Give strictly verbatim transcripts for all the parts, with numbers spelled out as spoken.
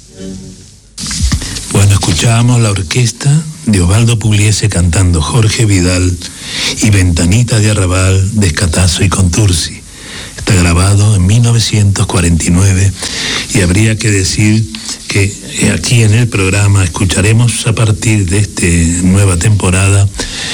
Bueno, escuchábamos la orquesta de Osvaldo Pugliese cantando Jorge Vidal y Ventanita de Arrabal de Scatazzo y Contursi. Está grabado en mil novecientos cuarenta y nueve y habría que decir que aquí en el programa escucharemos a partir de esta nueva temporada,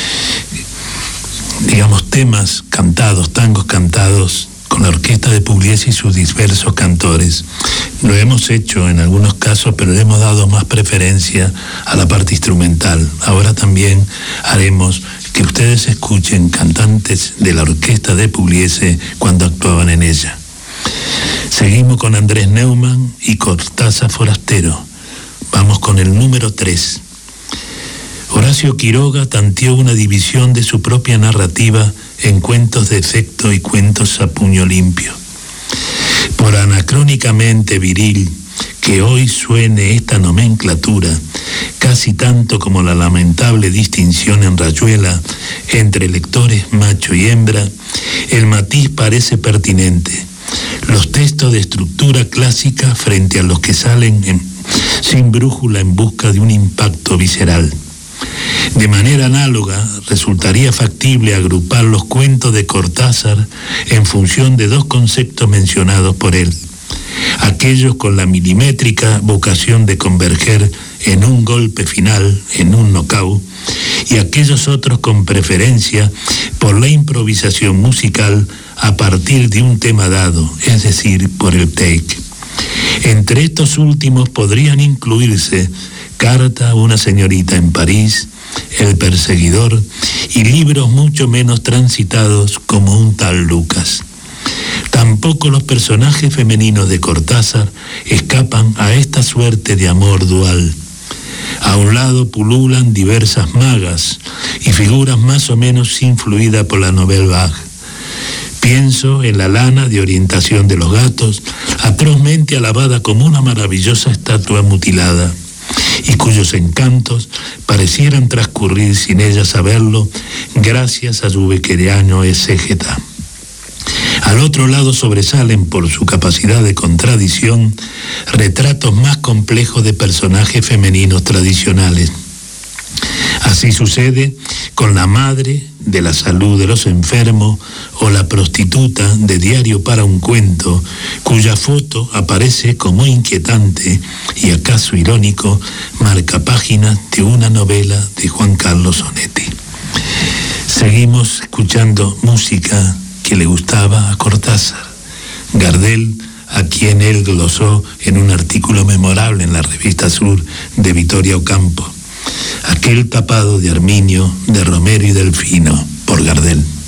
digamos, temas cantados, tangos cantados con la orquesta de Pugliese y sus diversos cantores. Lo hemos hecho en algunos casos, pero le hemos dado más preferencia a la parte instrumental. Ahora también haremos que ustedes escuchen cantantes de la orquesta de Pugliese cuando actuaban en ella. Seguimos con Andrés Neumann y Cortázar Forastero. Vamos con el número tres. Horacio Quiroga tanteó una división de su propia narrativa en cuentos de efecto y cuentos a puño limpio. Por anacrónicamente viril que hoy suene esta nomenclatura, casi tanto como la lamentable distinción en Rayuela entre lectores macho y hembra, el matiz parece pertinente. Los textos de estructura clásica frente a los que salen en, sin brújula en busca de un impacto visceral. De manera análoga, resultaría factible agrupar los cuentos de Cortázar en función de dos conceptos mencionados por él. Aquellos con la milimétrica vocación de converger en un golpe final, en un knockout, y aquellos otros con preferencia por la improvisación musical a partir de un tema dado, es decir, por el take. Entre estos últimos podrían incluirse Carta a una señorita en París, El perseguidor y libros mucho menos transitados como Un tal Lucas. Tampoco los personajes femeninos de Cortázar escapan a esta suerte de amor dual. A un lado pululan diversas magas y figuras más o menos influidas por la Nouvelle Vague. Pienso en la lana de orientación de los gatos, atrozmente alabada como una maravillosa estatua mutilada, y cuyos encantos parecieran transcurrir sin ella saberlo, gracias a su bequeriano exégeta. Al otro lado sobresalen por su capacidad de contradicción retratos más complejos de personajes femeninos tradicionales. Así sucede con la madre de La salud de los enfermos o la prostituta de Diario para un cuento, cuya foto aparece como inquietante y acaso irónico marcapáginas de una novela de Juan Carlos Onetti. Seguimos escuchando música que le gustaba a Cortázar. Gardel, a quien él glosó en un artículo memorable en la revista Sur de Vittoria Ocampo. Aquel tapado de Arminio, de Romero y Delfino, por Gardel.